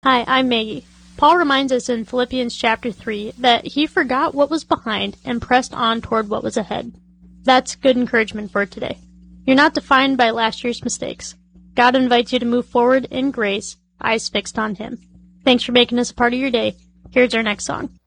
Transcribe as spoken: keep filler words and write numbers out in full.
Hi, I'm Maggie. Paul reminds us in Philippians chapter three that he forgot what was behind and pressed on toward what was ahead. That's good encouragement for today. You're not defined by last year's mistakes. God invites you to move forward in grace, eyes fixed on Him. Thanks for making us a part of your day. Here's our next song.